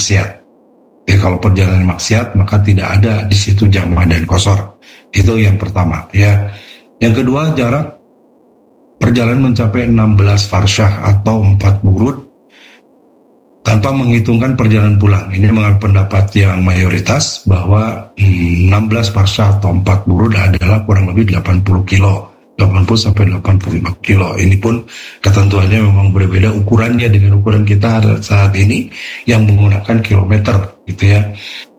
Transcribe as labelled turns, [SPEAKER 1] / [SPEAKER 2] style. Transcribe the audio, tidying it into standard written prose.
[SPEAKER 1] maksiat. Jadi kalau perjalanan maksiat maka tidak ada di situ jamaah dan qasar. Itu yang pertama ya. Yang kedua, jarak perjalanan mencapai 16 farsyah atau 4 burud tanpa menghitungkan perjalanan pulang. Ini menurut pendapat yang mayoritas bahwa 16 farsyah atau 4 burud adalah kurang lebih 80 kilo. 80 sampai 85 kilo. Ini pun ketentuannya memang berbeda ukurannya dengan ukuran kita saat ini yang menggunakan kilometer gitu ya.